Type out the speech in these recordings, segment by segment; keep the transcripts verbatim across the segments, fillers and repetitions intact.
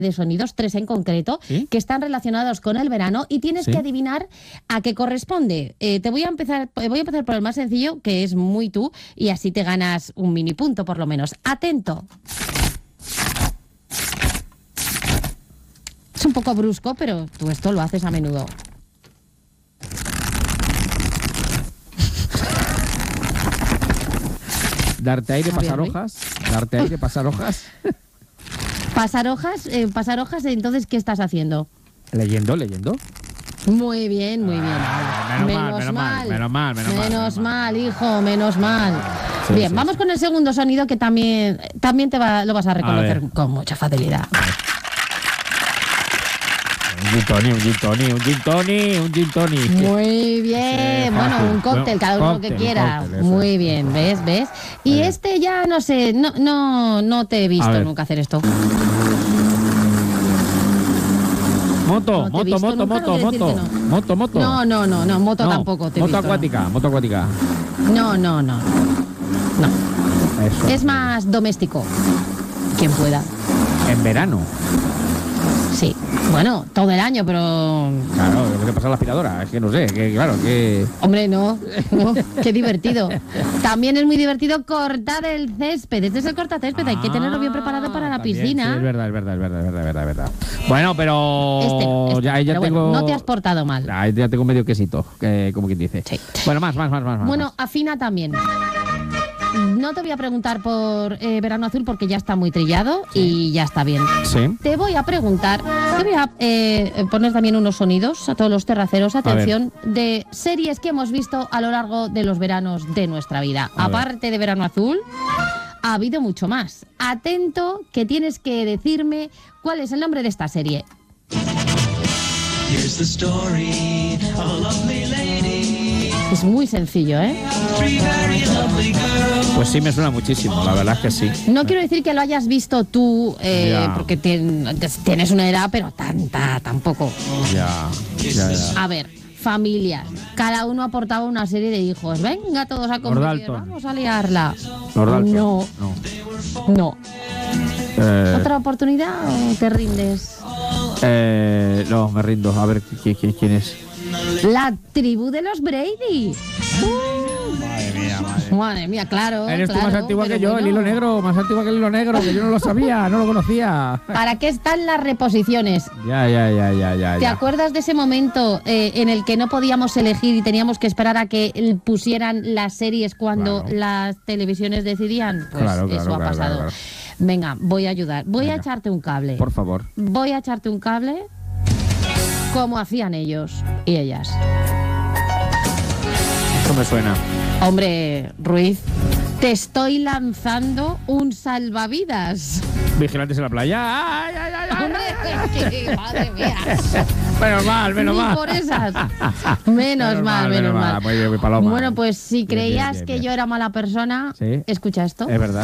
de sonidos, tres en concreto, ¿Sí? que están relacionados con el verano y tienes ¿Sí? que adivinar a qué corresponde. Eh, te voy a empezar, voy a empezar por el más sencillo, que es muy tú, y así te ganas un mini punto por lo menos. Atento. Es un poco brusco, pero tú esto lo haces a menudo. Darte aire, Javier pasar Ruiz. hojas. Darte aire, pasar hojas. Pasar hojas, eh, pasar hojas, entonces, ¿qué estás haciendo? Leyendo, leyendo. Muy bien, muy bien. Ah, menos mal, menos mal, menos mal, menos mal, Menos menos mal. mal, hijo, menos mal. Sí, Bien, sí, vamos sí. con el segundo sonido que también, también te va, lo vas a reconocer ver. con mucha facilidad. Un gin tonic, un gin tonic, un gin tonic, un gin tonic. Muy bien, Sí, bueno, fácil. un cóctel, Bueno, cada uno cóctel, que quiera. cóctel, eso Muy es. bien, ¿ves? ¿Ves? Y Muy bien. este ya no sé, no, no, no te he A visto ver. nunca hacer esto. Moto, No te he moto, visto moto, nunca, moto, no quiere decir moto, que no. moto, moto. No, no, no, no, moto No, tampoco te he moto visto, no. acuática, moto acuática. No, no, no. No. Eso. Es más doméstico. Quien pueda. En verano. Sí. Bueno, todo el año, pero... Claro, lo que pasa la aspiradora. Es que no sé, que claro, que. Hombre, no. no. Qué divertido. También es muy divertido cortar el césped. Este es el cortacésped. Hay que tenerlo bien preparado para la Ah, también, piscina. sí, es verdad, es verdad, es verdad, es verdad, es verdad, es verdad. Bueno, pero. Este, este. Ya, ahí ya Pero tengo. bueno, no te has portado mal. Ahí ya tengo medio quesito, que, como quien dice. Sí. Bueno, más, más, más, más. más, Bueno, más. afina también. No te voy a preguntar por eh, Verano Azul porque ya está muy trillado y ya está bien. Sí. Te voy a preguntar, te voy a eh, poner también unos sonidos a todos los terraceros, atención, de series que hemos visto a lo largo de los veranos de nuestra vida. A ver. Aparte de Verano Azul, ha habido mucho más. Atento, que tienes que decirme cuál es el nombre de esta serie. Here's the story of a lovely lady, Es muy sencillo, ¿eh? three very lovely girls. Pues sí, me suena muchísimo, la verdad es que sí. No quiero decir que lo hayas visto tú, eh, Ya. porque tien- tienes una edad, pero tanta tampoco. Ya, ya, ya. A ver, familia. Cada uno aportaba una serie de hijos. Venga, todos a convivir. Dalton. Vamos a liarla. Lord Dalton. No, No. no. Eh, ¿Otra oportunidad o te rindes? eh, no, me rindo. A ver quién, quién, quién es. La tribu de los Brady. Madre mía, madre. Madre mía, claro. Eres tú claro, más antigua pero que yo, bueno. el hilo negro, más antigua que el hilo negro, que yo no lo sabía, no lo conocía. ¿Para qué están las reposiciones? Ya, ya, ya, ya, ya. ¿Te ya. acuerdas de ese momento eh, en el que no podíamos elegir y teníamos que esperar a que l- pusieran las series cuando Claro. las televisiones decidían? Pues Claro, claro, eso ha claro, pasado. claro, Venga, voy a ayudar. Voy a Venga. echarte un cable. Por favor. Voy a echarte un cable como hacían ellos y ellas. Eso me suena. Hombre, Ruiz, te estoy lanzando un salvavidas. Vigilantes en la playa. Ay, ay, ay, ay, Hombre, ay, ay. que- madre mía. Menos mal, menos Ni mal. por esas. Menos mal, menos mal. Muy bien, muy paloma. Bueno, pues si Bien, creías bien, bien, que bien. yo era mala persona, Sí. escucha esto. Es verdad.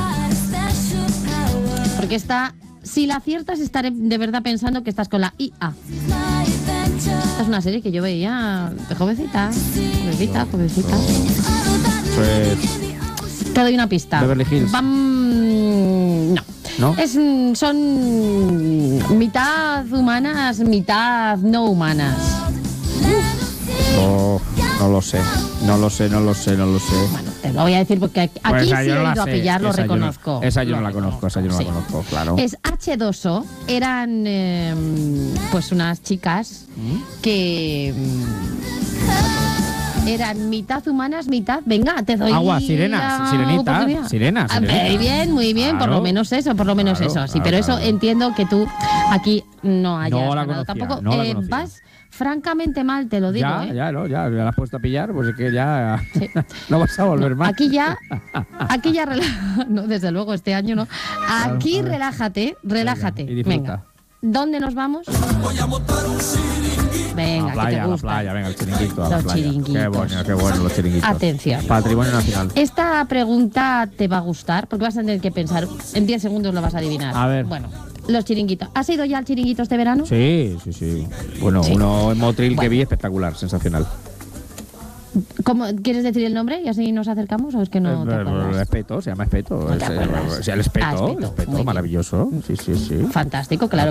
Porque está, si la aciertas, estaré de verdad pensando que estás con la I A. Esta es una serie que yo veía de jovencita. Jovencita, jovencita. Pues. Te doy una pista. Beverly Hills. Bam, no. ¿No? Es, mm, son mitad humanas, mitad no humanas. Oh, no lo sé. No lo sé, no lo sé, no lo sé. Bueno, te lo voy a decir porque aquí Pues sí esa he yo no la ido a sé. pillar, lo Esa yo no- reconozco. esa yo Lo no la conozco, esa yo no sí. la conozco, claro. Es hache dos o, eran eh, pues unas chicas que mm, eran mitad humanas, mitad... Venga, te doy Agua, sirenas, la sirenita, oportunidad. sirenas, Ah, sirenas. Muy bien, muy bien, por Claro. lo menos eso, por lo menos Claro, eso. Sí, claro, pero eso claro. entiendo que tú aquí no hayas No la ganado conocía, tampoco. no la Eh, conocía. vas francamente mal, te lo digo, ya, ¿eh? ya, no, ya, ya la has puesto a pillar, pues es que ya Sí. no vas a volver más. Aquí ya, aquí ya, rela- no, desde luego, este año no. Aquí a ver. relájate, relájate. y disfruta. Venga, ¿dónde nos vamos? Venga, a la que playa, te a la gusta. playa, venga, el chiringuito, a la Los playa. chiringuitos. Qué bueno, qué bueno los chiringuitos. Atención. Patrimonio nacional. Esta pregunta te va a gustar porque vas a tener que pensar. En diez segundos lo vas a adivinar. A ver. Bueno, los chiringuitos. ¿Has ido ya al chiringuito este verano? Sí, sí, sí. Bueno, Sí. uno en Motril que Bueno. vi espectacular, sensacional. ¿Cómo, ¿Quieres decir el nombre y así nos acercamos o es que no te Eh, acuerdas? Espeto, se llama Espeto. No te Es, eh, acuerdas. o sea, el Espeto, Ah, el Espeto, Espeto, muy bien. maravilloso. Sí, sí, sí. Fantástico, claro